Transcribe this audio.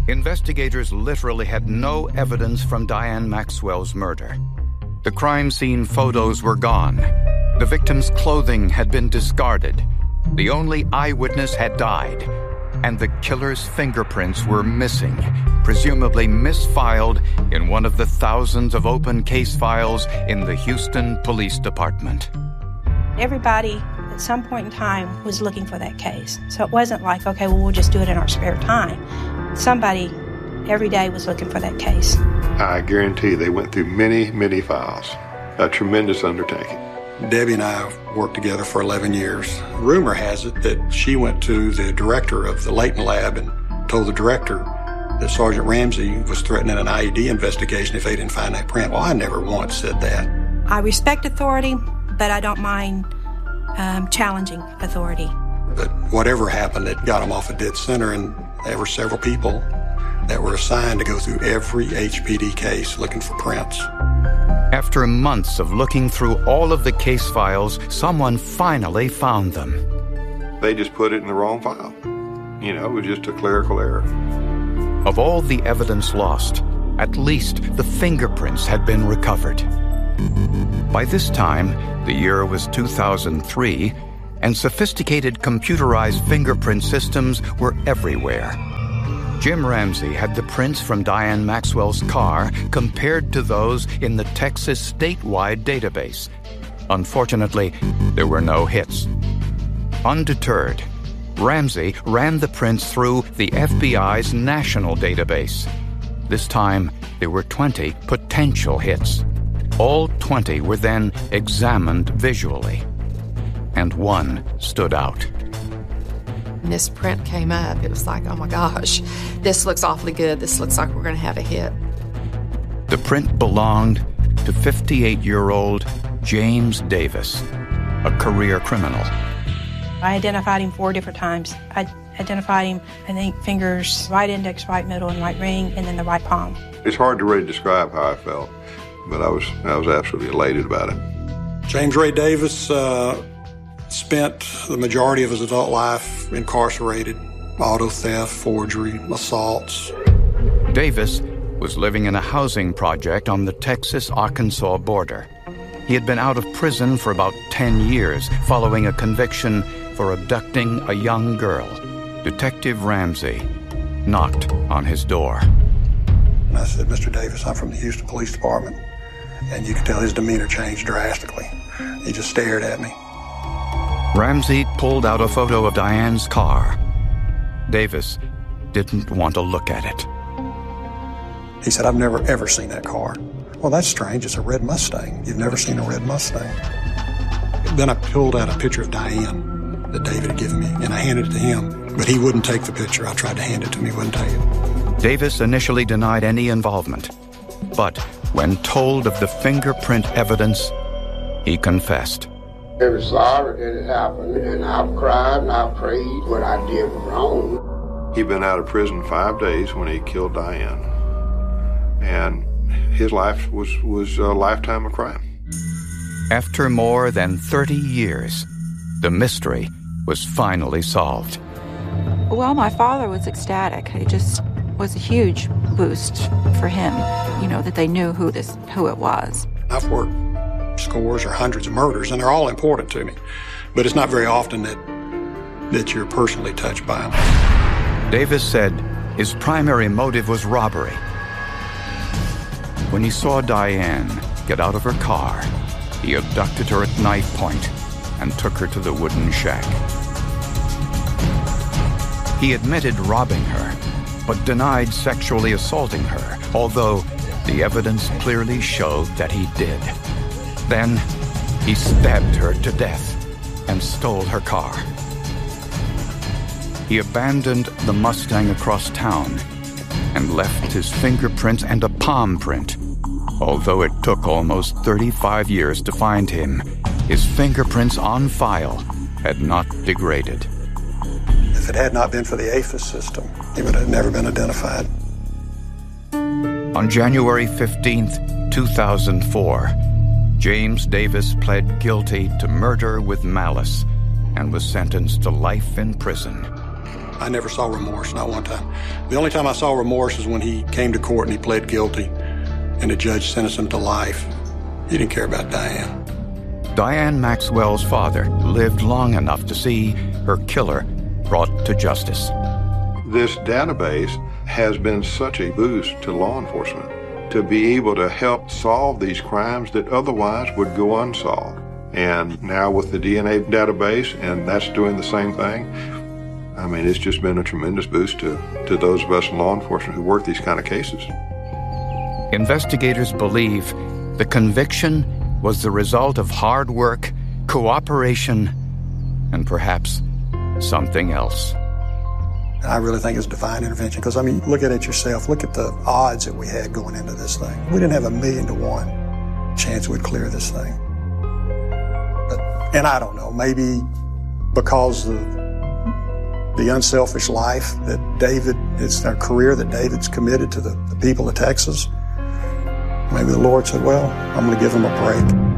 Investigators literally had no evidence from Diane Maxwell's murder. The crime scene photos were gone. The victim's clothing had been discarded. The only eyewitness had died, and the killer's fingerprints were missing, presumably misfiled in one of the thousands of open case files in the Houston Police Department. Everybody at some point in time was looking for that case. So it wasn't like, okay, well, we'll just do it in our spare time. Somebody every day was looking for that case. I guarantee they went through many, many files. A tremendous undertaking. Debbie and I worked together for 11 years. Rumor has it that she went to the director of the Leighton Lab and told the director that Sergeant Ramsey was threatening an IED investigation if they didn't find that print. Well, I never once said that. I respect authority, but I don't mind challenging authority. But whatever happened, it got them off a dead center, and there were several people that were assigned to go through every HPD case looking for prints. After months of looking through all of the case files, someone finally found them. They just put it in the wrong file. It was just a clerical error. Of all the evidence lost, at least the fingerprints had been recovered. By this time, the year was 2003, and sophisticated computerized fingerprint systems were everywhere. Jim Ramsey had the prints from Diane Maxwell's car compared to those in the Texas statewide database. Unfortunately, there were no hits. Undeterred, Ramsey ran the prints through the FBI's national database. This time, there were 20 potential hits. All 20 were then examined visually, and one stood out. When this print came up, it was like, oh my gosh, this looks awfully good. This looks like we're going to have a hit. The print belonged to 58-year-old James Davis, a career criminal. I identified him 4 different times. I identified him, I think, fingers, right index, right middle, and right ring, and then the right palm. It's hard to really describe how I felt, but I was absolutely elated about it. James Ray Davis spent the majority of his adult life incarcerated. Auto theft, forgery, assaults. Davis was living in a housing project on the Texas-Arkansas border. He had been out of prison for about 10 years following a conviction for abducting a young girl. Detective Ramsey knocked on his door. And I said, Mr. Davis, I'm from the Houston Police Department. And you could tell his demeanor changed drastically. He just stared at me. Ramsey pulled out a photo of Diane's car. Davis didn't want to look at it. He said, I've never, ever seen that car. Well, that's strange. It's a red Mustang. You've never seen a red Mustang. Then I pulled out a picture of Diane that David had given me, and I handed it to him. But he wouldn't take the picture. I tried to hand it to him. He wouldn't take it. Davis initially denied any involvement. But when told of the fingerprint evidence, he confessed. I was sorry that it happened, and I've cried and I've prayed what I did was wrong. He'd been out of prison 5 days when he killed Diane. And his life was a lifetime of crime. After more than 30 years, the mystery was finally solved. Well, my father was ecstatic. It just was a huge boost for him, that they knew who it was. I've worked scores or hundreds of murders, and they're all important to me. But it's not very often that you're personally touched by them. Davis said his primary motive was robbery. When he saw Diane get out of her car, he abducted her at knife point and took her to the wooden shack. He admitted robbing her, but denied sexually assaulting her, although the evidence clearly showed that he did. Then, he stabbed her to death and stole her car. He abandoned the Mustang across town and left his fingerprints and a palm print. Although it took almost 35 years to find him, his fingerprints on file had not degraded. If it had not been for the AFIS system, he would have never been identified. On January 15th, 2004, James Davis pled guilty to murder with malice and was sentenced to life in prison. I never saw remorse, not one time. The only time I saw remorse is when he came to court and he pled guilty and the judge sentenced him to life. He didn't care about Diane. Diane Maxwell's father lived long enough to see her killer brought to justice. This database has been such a boost to law enforcement to be able to help solve these crimes that otherwise would go unsolved. And now with the DNA database, and that's doing the same thing, I mean, it's just been a tremendous boost to those of us in law enforcement who work these kind of cases. Investigators believe the conviction was the result of hard work, cooperation, and perhaps something else. I really think it's divine intervention because, I mean, look at it yourself. Look at the odds that we had going into this thing. We didn't have 1,000,000 to 1 chance we'd clear this thing. And I don't know, maybe because of the unselfish life that David, it's a career that David's committed to the people of Texas. Maybe the Lord said, well, I'm going to give him a break.